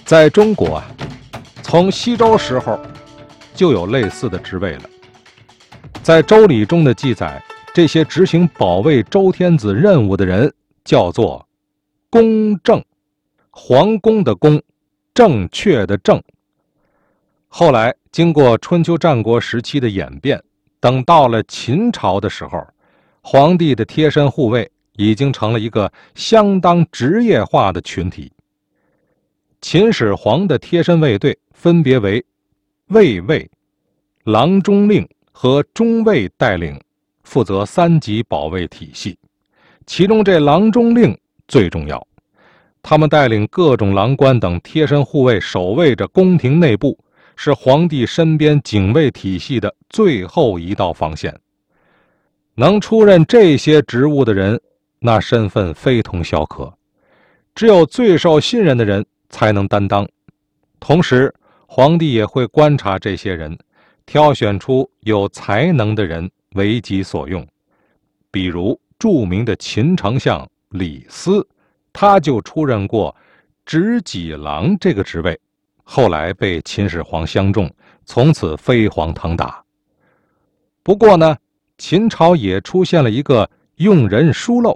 在中国啊，从西周时候就有类似的职位了。在《周礼》中的记载，这些执行保卫周天子任务的人叫做公正，皇宫的宫，正确的正。后来经过春秋战国时期的演变，等到了秦朝的时候，皇帝的贴身护卫已经成了一个相当职业化的群体。秦始皇的贴身卫队分别为卫尉、郎中令和中尉带领，负责3级保卫体系。其中这郎中令最重要，他们带领各种郎官等贴身护卫守卫着宫廷内部，是皇帝身边警卫体系的最后一道防线。能出任这些职务的人，那身份非同小可，只有最受信任的人才能担当。同时，皇帝也会观察这些人，挑选出有才能的人为己所用。比如著名的秦丞相李斯，他就出任过执戟郎这个职位，后来被秦始皇相中，从此飞黄腾达。不过呢，秦朝也出现了一个用人疏漏，